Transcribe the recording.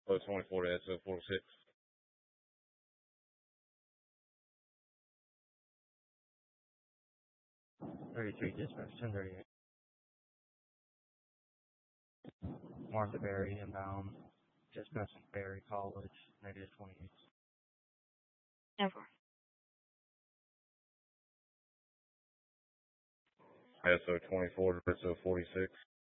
Flow 24 to SO 46. 33 dispatch 1038. Martha Berry inbound. Dispatching Berry College, -28. Never. SO 24 to SO 46.